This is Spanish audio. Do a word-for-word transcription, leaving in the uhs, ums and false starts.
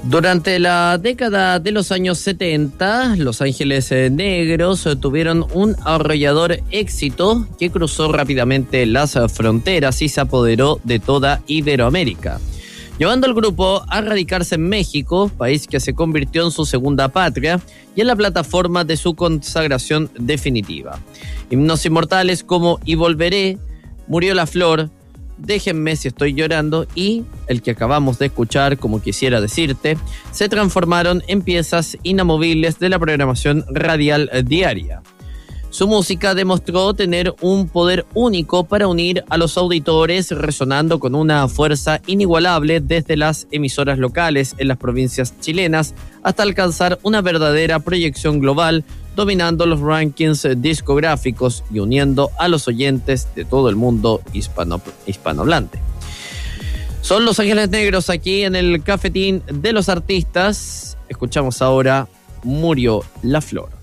Durante la década de los años setenta, Los Ángeles Negros tuvieron un arrollador éxito que cruzó rápidamente las fronteras y se apoderó de toda Iberoamérica, llevando al grupo a radicarse en México, país que se convirtió en su segunda patria y en la plataforma de su consagración definitiva. Himnos inmortales como Y Volveré, Murió la Flor, Déjenme si estoy llorando y el que acabamos de escuchar, Como quisiera decirte, se transformaron en piezas inamovibles de la programación radial diaria. Su música demostró tener un poder único para unir a los auditores, resonando con una fuerza inigualable desde las emisoras locales en las provincias chilenas hasta alcanzar una verdadera proyección global, dominando los rankings discográficos y uniendo a los oyentes de todo el mundo hispano, hispanohablante. Son Los Ángeles Negros aquí en el Cafetín de los Artistas. Escuchamos ahora Murió la Flor.